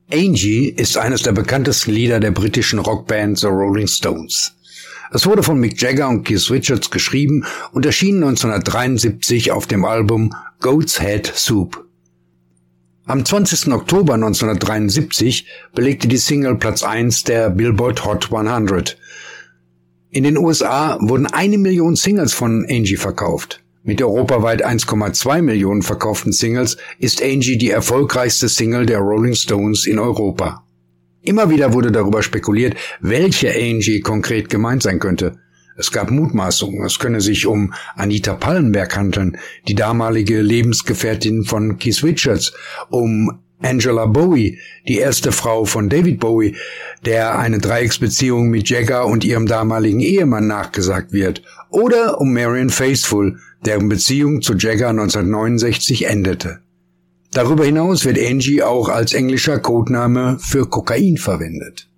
Angie ist eines der bekanntesten Lieder der britischen Rockband The Rolling Stones. Es wurde von Mick Jagger und Keith Richards geschrieben und erschien 1973 auf dem Album Goat's Head Soup. Am 20. Oktober 1973 belegte die Single Platz 1 der Billboard Hot 100. In den USA wurden 1 Million Singles von Angie verkauft. Mit europaweit 1,2 Millionen verkauften Singles ist Angie die erfolgreichste Single der Rolling Stones in Europa. Immer wieder wurde darüber spekuliert, welche Angie konkret gemeint sein könnte. Es gab Mutmaßungen, es könne sich um Anita Pallenberg handeln, die damalige Lebensgefährtin von Keith Richards, um Angela Bowie, die erste Frau von David Bowie, der eine Dreiecksbeziehung mit Jagger und ihrem damaligen Ehemann nachgesagt wird, oder um Marianne Faithfull, deren Beziehung zu Jagger 1969 endete. Darüber hinaus wird Angie auch als englischer Codename für Kokain verwendet.